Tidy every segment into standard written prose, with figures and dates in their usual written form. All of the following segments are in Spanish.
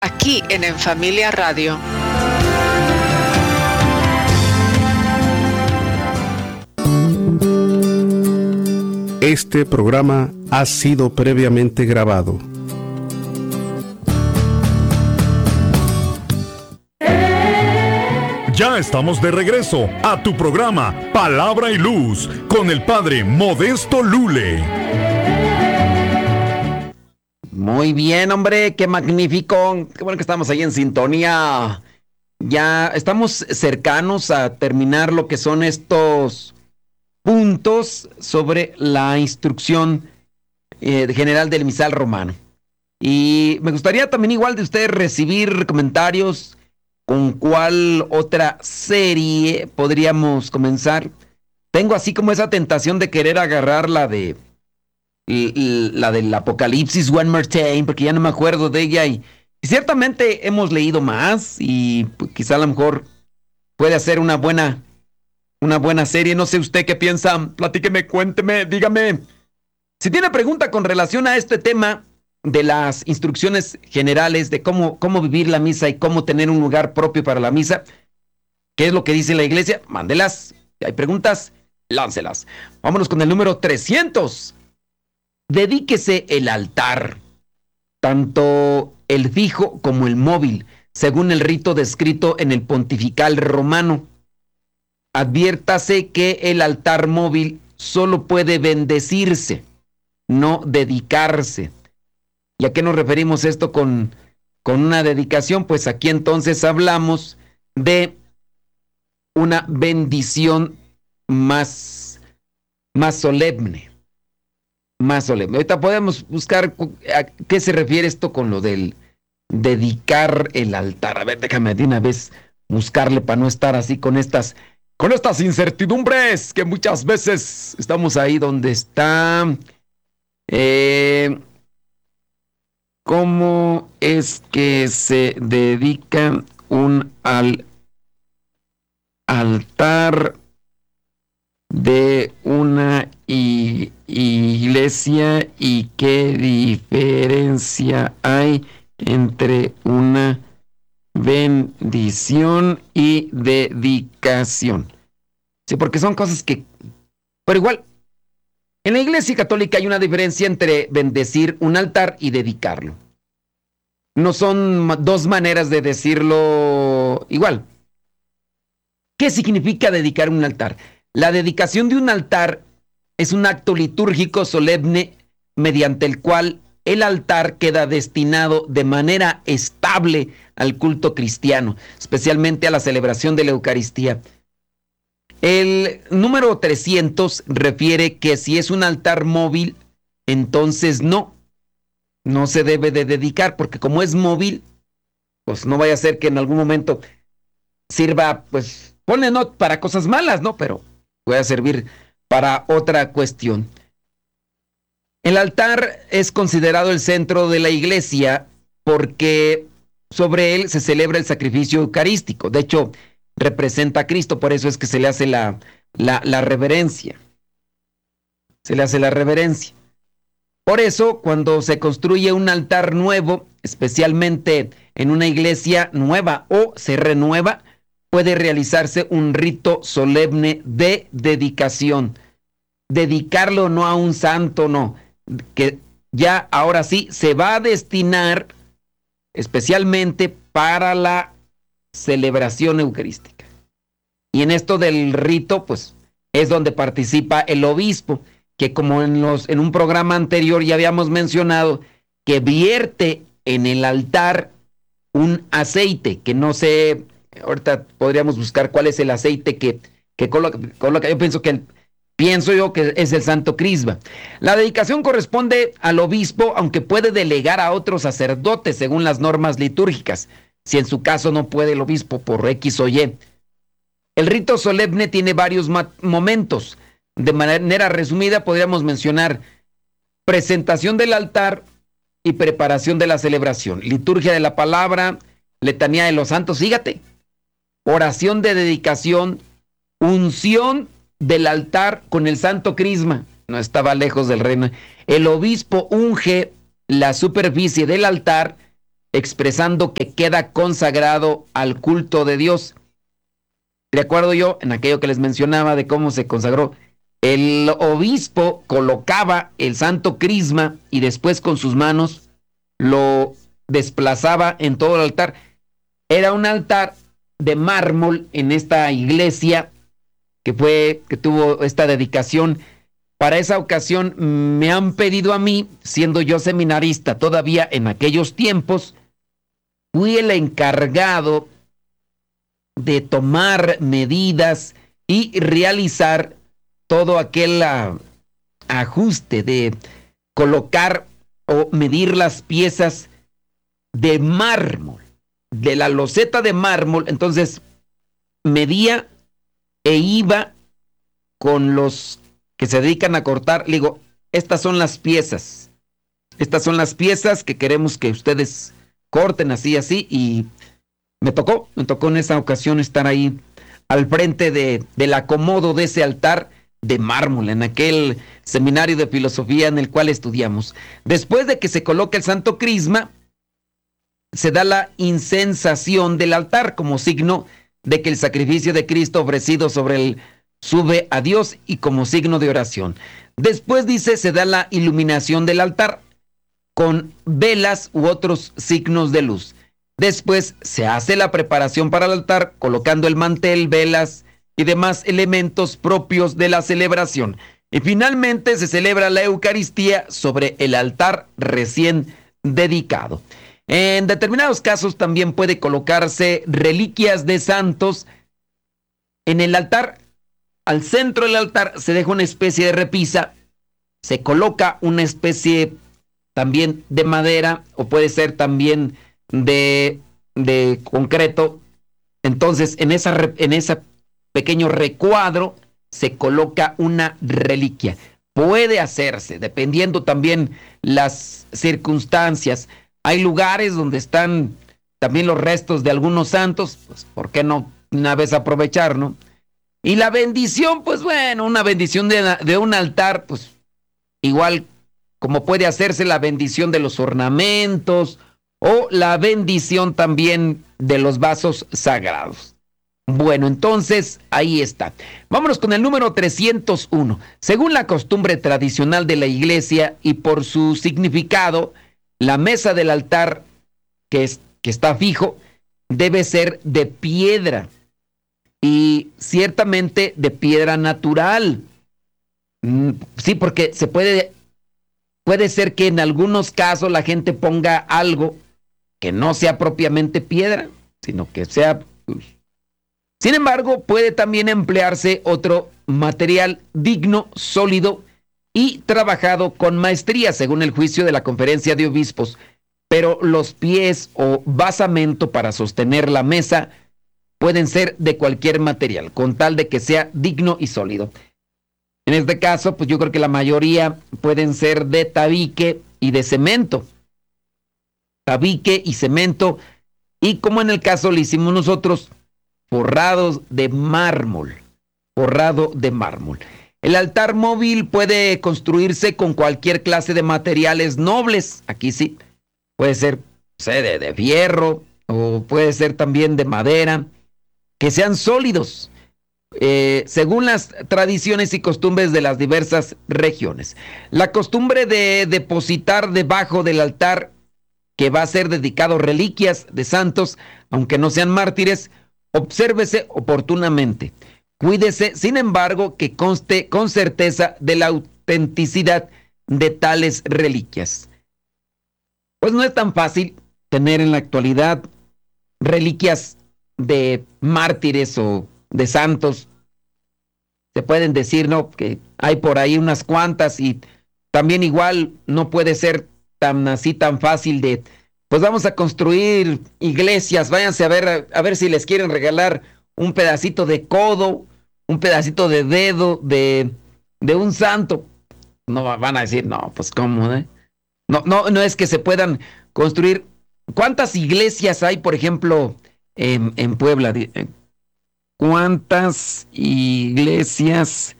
Aquí en Familia Radio. Este programa ha sido previamente grabado. Ya estamos de regreso a tu programa Palabra y Luz con el Padre Modesto Lule. Muy bien, hombre, qué magnífico. Qué bueno que estamos ahí en sintonía. Ya estamos cercanos a terminar lo que son estos puntos sobre la instrucción general del misal romano. Y me gustaría también igual de ustedes recibir comentarios con cuál otra serie podríamos comenzar. Tengo así como esa tentación de querer agarrar la del Apocalipsis One More Time, porque ya no me acuerdo de ella y ciertamente hemos leído más y pues, quizá a lo mejor puede hacer una buena serie. No sé usted qué piensa, platíqueme, cuénteme, dígame. Si tiene pregunta con relación a este tema de las instrucciones generales de cómo vivir la misa y cómo tener un lugar propio para la misa, ¿qué es lo que dice la iglesia? Mándelas. Si hay preguntas, láncelas. Vámonos con el número 300. Dedíquese el altar, tanto el fijo como el móvil, según el rito descrito en el Pontifical Romano. Adviértase que el altar móvil solo puede bendecirse, no dedicarse. ¿Y a qué nos referimos esto con una dedicación? Pues aquí entonces hablamos de una bendición más solemne. Más solemne. Ahorita podemos buscar a qué se refiere esto con lo del dedicar el altar. A ver, déjame de una vez buscarle para no estar así con estas incertidumbres que muchas veces estamos ahí donde está. ¿Cómo es que se dedica un altar de una iglesia y qué diferencia hay entre una bendición y dedicación? Sí, porque son cosas que... Pero igual, en la Iglesia Católica hay una diferencia entre bendecir un altar y dedicarlo. No son dos maneras de decirlo igual. ¿Qué significa dedicar un altar? La dedicación de un altar es un acto litúrgico solemne mediante el cual el altar queda destinado de manera estable al culto cristiano, especialmente a la celebración de la Eucaristía. El número 300 refiere que si es un altar móvil, entonces no se debe de dedicar, porque como es móvil, pues no vaya a ser que en algún momento sirva, pues, ponle no para cosas malas, ¿no? Pero puede servir para otra cuestión. El altar es considerado el centro de la iglesia porque sobre él se celebra el sacrificio eucarístico. De hecho, representa a Cristo, por eso es que se le hace la reverencia. Se le hace la reverencia. Por eso, cuando se construye un altar nuevo, especialmente en una iglesia nueva o se renueva, puede realizarse un rito solemne de dedicación. Dedicarlo no a un santo, no. Que ya ahora sí se va a destinar especialmente para la celebración eucarística. Y en esto del rito, pues, es donde participa el obispo, que como en un programa anterior ya habíamos mencionado, que vierte en el altar un aceite, que no sé, ahorita podríamos buscar cuál es el aceite que coloca. Yo pienso yo que es el Santo Crisma. La dedicación corresponde al obispo, aunque puede delegar a otros sacerdotes según las normas litúrgicas, si en su caso no puede el obispo por X o Y. El rito solemne tiene varios momentos. De manera resumida podríamos mencionar presentación del altar y preparación de la celebración, liturgia de la palabra, letanía de los santos, fíjate, oración de dedicación, unción del altar con el Santo Crisma, no estaba lejos del reino. El obispo unge la superficie del altar expresando que queda consagrado al culto de Dios. Recuerdo yo, en aquello que les mencionaba de cómo se consagró, el obispo colocaba el santo crisma y después con sus manos lo desplazaba en todo el altar. Era un altar de mármol en esta iglesia que tuvo esta dedicación. Para esa ocasión me han pedido a mí, siendo yo seminarista todavía en aquellos tiempos, fui el encargado de tomar medidas y realizar todo aquel ajuste de colocar o medir las piezas de mármol, de la loseta de mármol. Entonces medía e iba con los que se dedican a cortar, le digo, estas son las piezas que queremos que ustedes corten así, y me tocó en esa ocasión estar ahí al frente del acomodo de ese altar de mármol, en aquel seminario de filosofía en el cual estudiamos. Después de que se coloca el santo crisma, se da la incensación del altar como signo de que el sacrificio de Cristo ofrecido sobre él sube a Dios y como signo de oración. Después dice, se da la iluminación del altar con velas u otros signos de luz. Después se hace la preparación para el altar colocando el mantel, velas y demás elementos propios de la celebración. Y finalmente se celebra la Eucaristía sobre el altar recién dedicado. En determinados casos también puede colocarse reliquias de santos en el altar. Al centro del altar se deja una especie de repisa, se coloca una especie también de madera o puede ser también de concreto. Entonces en ese pequeño recuadro se coloca una reliquia. Puede hacerse, dependiendo también las circunstancias. Hay lugares donde están también los restos de algunos santos, pues ¿por qué no una vez aprovechar, no? Y la bendición, pues bueno, una bendición de un altar, pues igual como puede hacerse la bendición de los ornamentos o la bendición también de los vasos sagrados. Bueno, entonces ahí está. Vámonos con el número 301. Según la costumbre tradicional de la iglesia y por su significado, la mesa del altar que está fijo debe ser de piedra y ciertamente de piedra natural. Sí, porque puede ser que en algunos casos la gente ponga algo que no sea propiamente piedra, sino que sea... Sin embargo, puede también emplearse otro material digno, sólido y trabajado con maestría, según el juicio de la Conferencia de Obispos. Pero los pies o basamento para sostener la mesa pueden ser de cualquier material, con tal de que sea digno y sólido. En este caso, pues yo creo que la mayoría pueden ser de tabique y de cemento. Tabique y cemento, y como en el caso lo hicimos nosotros, forrado de mármol. El altar móvil puede construirse con cualquier clase de materiales nobles. Aquí sí, puede ser de fierro o puede ser también de madera, que sean sólidos, según las tradiciones y costumbres de las diversas regiones. La costumbre de depositar debajo del altar que va a ser dedicado reliquias de santos, aunque no sean mártires, obsérvese oportunamente. Cuídese, sin embargo, que conste con certeza de la autenticidad de tales reliquias. Pues no es tan fácil tener en la actualidad reliquias de mártires o de santos. Se pueden decir, ¿no?, que hay por ahí unas cuantas, y también igual no puede ser tan fácil de, pues vamos a construir iglesias, váyanse a ver si les quieren regalar un pedacito de codo, un pedacito de dedo de un santo. No van a decir, no, pues cómo, ¿eh? No es que se puedan construir. ¿Cuántas iglesias hay, por ejemplo, en Puebla? ¿Cuántas iglesias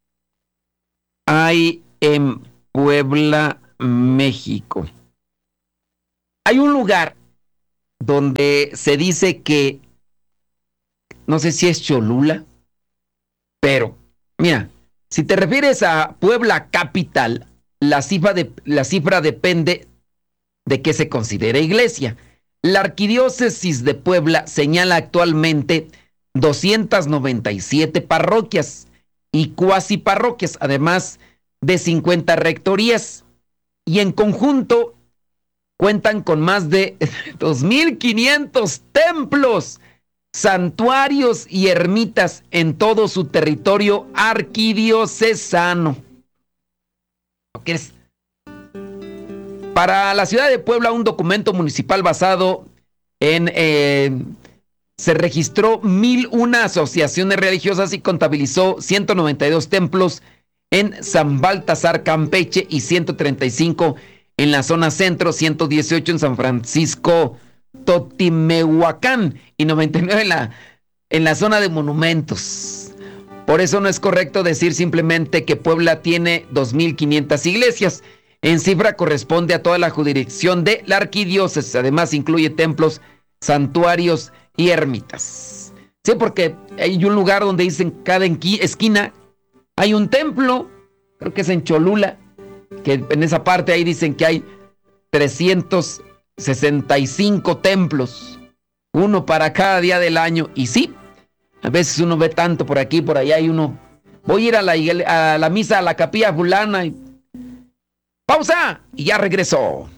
hay en Puebla, México? Hay un lugar donde se dice que, no sé si es Cholula, pero mira, si te refieres a Puebla capital, la cifra depende de qué se considera iglesia. La Arquidiócesis de Puebla señala actualmente 297 parroquias y cuasi parroquias, además de 50 rectorías, y en conjunto cuentan con más de 2.500 templos, santuarios y ermitas en todo su territorio arquidiocesano. ¿Qué es? Para la ciudad de Puebla, un documento municipal basado en... se registró 1,001 asociaciones religiosas y contabilizó 192 templos en San Baltasar, Campeche, y 135 en la zona centro, 118 en San Francisco, Totimehuacán, y 99 en la zona de monumentos. Por eso no es correcto decir simplemente que Puebla tiene 2.500 iglesias. En cifra corresponde a toda la jurisdicción de la arquidiócesis. Además incluye templos, santuarios y ermitas. Sí, porque hay un lugar donde dicen cada esquina hay un templo, creo que es en Cholula, que en esa parte ahí dicen que hay 365 templos, uno para cada día del año. Y sí, a veces uno ve tanto por aquí, por allá, y uno, voy a ir a la misa, a la capilla fulana, y pausa, y ya regresó.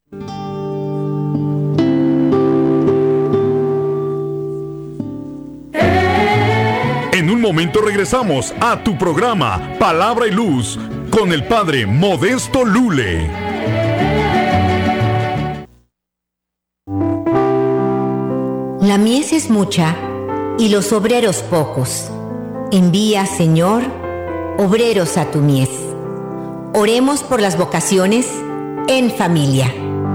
En un momento regresamos a tu programa Palabra y Luz con el Padre Modesto Lule. La mies es mucha y los obreros pocos. Envía, Señor, obreros a tu mies. Oremos por las vocaciones en familia.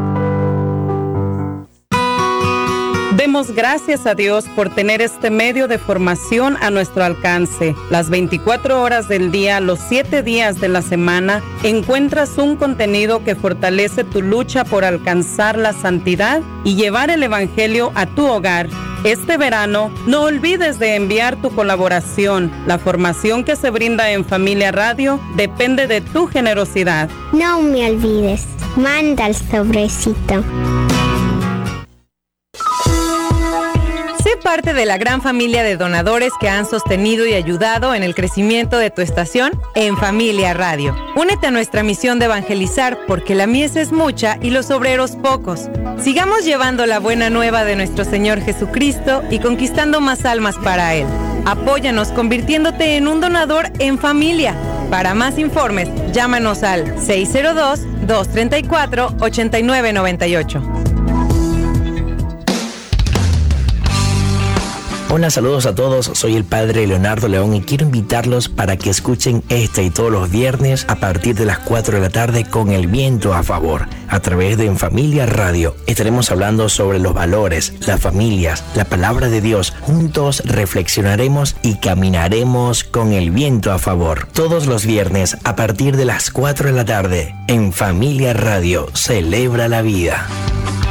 Demos gracias a Dios por tener este medio de formación a nuestro alcance. Las 24 horas del día, los 7 días de la semana, encuentras un contenido que fortalece tu lucha por alcanzar la santidad y llevar el Evangelio a tu hogar. Este verano, no olvides de enviar tu colaboración. La formación que se brinda en Familia Radio depende de tu generosidad. No me olvides, manda el sobrecito. Sé parte de la gran familia de donadores que han sostenido y ayudado en el crecimiento de tu estación en Familia Radio. Únete a nuestra misión de evangelizar, porque la mies es mucha y los obreros pocos. Sigamos llevando la buena nueva de nuestro Señor Jesucristo y conquistando más almas para Él. Apóyanos convirtiéndote en un donador en familia. Para más informes, llámanos al 602-234-8998. Hola, saludos a todos, soy el Padre Leonardo León y quiero invitarlos para que escuchen este y todos los viernes a partir de las 4 de la tarde con El Viento a Favor, a través de En Familia Radio. Estaremos hablando sobre los valores, las familias, la palabra de Dios. Juntos reflexionaremos y caminaremos con el viento a favor. Todos los viernes a partir de las 4 de la tarde, En Familia Radio, celebra la vida.